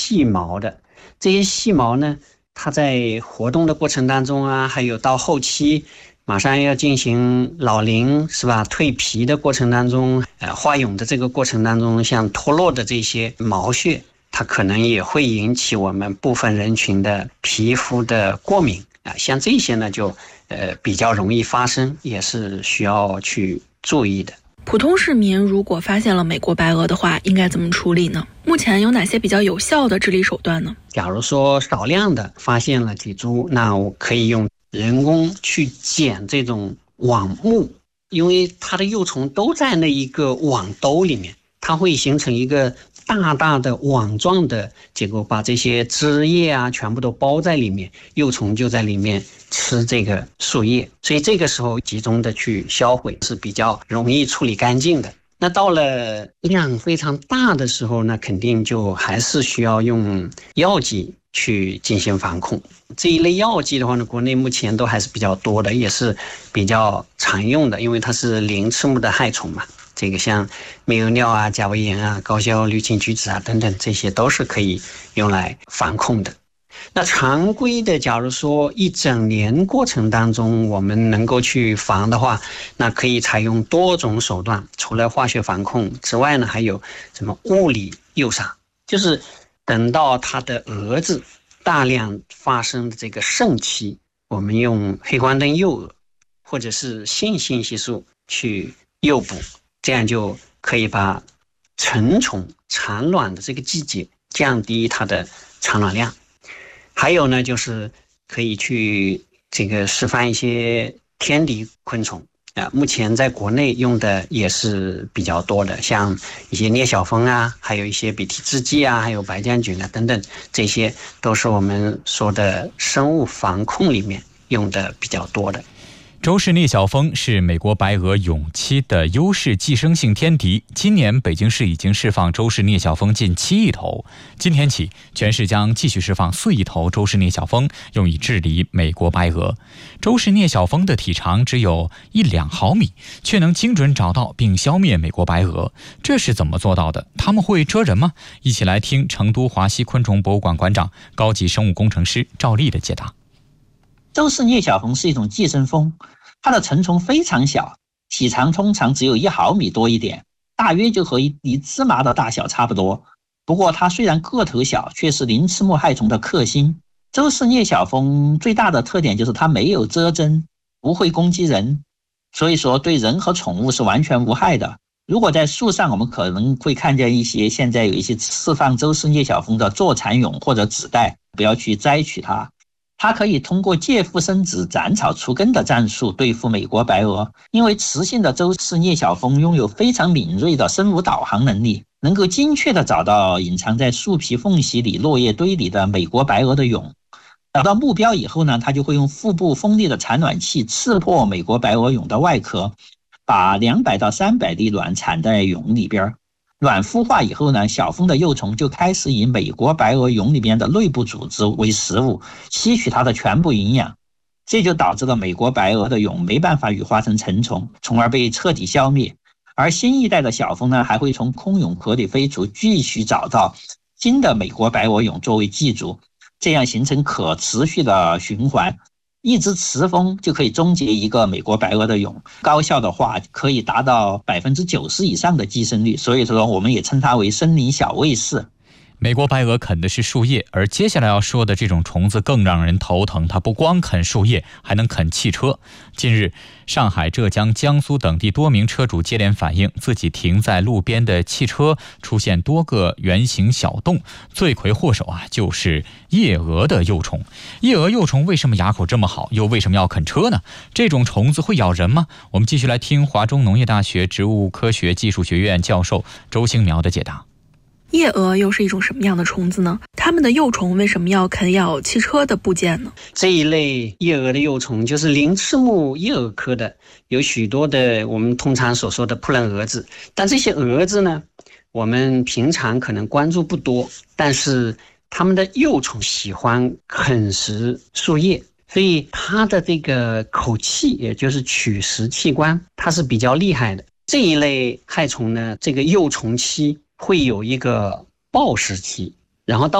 细毛的。这些细毛呢，它在活动的过程当中啊，还有到后期马上要进行老龄是吧，蜕皮的过程当中，化蛹的这个过程当中，像脱落的这些毛屑，它可能也会引起我们部分人群的皮肤的过敏啊，像这些呢就比较容易发生，也是需要去注意的。 普通市民如果发现了美国白蛾的话，应该怎么处理呢？目前有哪些比较有效的治理手段呢？ 假如说少量的发现了几株，那我可以用人工去剪这种网目，因为它的幼虫都在那一个网兜里面，它会形成一个大大的网状的结构，把这些枝叶啊全部都包在里面，幼虫就在里面吃这个树叶，所以这个时候集中的去销毁是比较容易处理干净的。那到了量非常大的时候呢，肯定就还是需要用药剂去进行防控。这一类药剂的话呢，国内目前都还是比较多的，也是比较常用的，因为它是鳞翅目的害虫嘛。这个像美油尿啊、甲维盐啊、高效氯氰菊酯啊等等，这些都是可以用来防控的。那常规的，假如说一整年过程当中我们能够去防的话，那可以采用多种手段，除了化学防控之外呢，还有什么物理诱杀，就是等到它的蛾子大量发生的这个盛期，我们用黑光灯诱蛾或者是性信息素去诱捕，这样就可以把成虫产卵的这个季节降低它的产卵量。还有呢，就是可以去这个释放一些天敌昆虫啊，目前在国内用的也是比较多的，像一些聂小蜂啊，还有一些笔涕制剂啊，还有白将菌啊等等，这些都是我们说的生物防控里面用的比较多的。 周氏聂小蜂是美国白蛾蛹期的优势寄生性天敌，今年北京市已经释放周氏聂小蜂近7亿头，今天起全市将继续释放4亿头周氏聂小蜂，用以治理美国白蛾。周氏聂小蜂的体长只有1-2毫米，却能精准找到并消灭美国白蛾，这是怎么做到的？他们会蛰人吗？一起来听成都华西昆虫博物馆馆长、高级生物工程师赵丽的解答。 周氏聂小蜂是一种寄生蜂，它的成虫非常小，体长通常只有1毫米多一点，大约就和一粒芝麻的大小差不多。不过它虽然个头小，却是鳞翅目害虫的克星。周氏聂小蜂最大的特点就是它没有蛰针，不会攻击人，所以说对人和宠物是完全无害的。如果在树上，我们可能会看见现在有一些释放周氏聂小蜂的坐蚕蛹或者子代，不要去摘取它。它可以通过借腹生子、斩草除根的战术对付美国白蛾，因为雌性的周氏聂小蜂拥有非常敏锐的生物导航能力，能够精确地找到隐藏在树皮缝隙里、落叶堆里的美国白蛾的蛹。找到目标以后呢，它就会用腹部锋利的产卵器刺破美国白蛾蛹的外壳，把200到300粒卵产在蛹里边。卵孵化以后呢，小蜂的幼虫就开始以美国白蛾蛹里边的内部组织为食物，吸取它的全部营养，这就导致了美国白蛾的蛹没办法羽化成成虫，从而被彻底消灭。而新一代的小蜂呢，还会从空蛹壳里飞出，继续找到新的美国白蛾蛹作为寄主，这样形成可持续的循环。一只雌蜂就可以终结一个美国白蛾的蛹，高效的话可以达到90%以上的寄生率，所以说我们也称它为森林小卫士。 美国白蛾啃的是树叶，而接下来要说的这种虫子更让人头疼，它不光啃树叶，还能啃汽车。近日，上海、浙江、江苏等地多名车主接连反映，自己停在路边的汽车出现多个圆形小洞，罪魁祸首就是夜蛾的幼虫。夜蛾幼虫为什么牙口这么好，又为什么要啃车呢？这种虫子会咬人吗？我们继续来听华中农业大学植物科学技术学院教授周兴苗的解答。 夜蛾又是一种什么样的虫子呢？它们的幼虫为什么要啃咬汽车的部件呢？ 这一类夜蛾的幼虫就是鳞翅目夜蛾科的，有许多的我们通常所说的扑棱蛾子，但这些蛾子呢，我们平常可能关注不多，但是它们的幼虫喜欢啃食树叶，所以它的这个口器，也就是取食器官，它是比较厉害的。这一类害虫呢，这个幼虫期会有一个抱食期，然后到